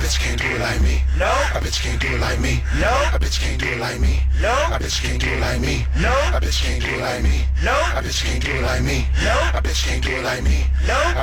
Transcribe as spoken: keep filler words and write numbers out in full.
bitch can't do it like me. No. A bitch can't do it like me. No. A bitch can't do it like me. No. A bitch can't do it like me. No. A bitch can't do it like me. No. A bitch can't do it like me. No. A bitch can't do it like me. No. A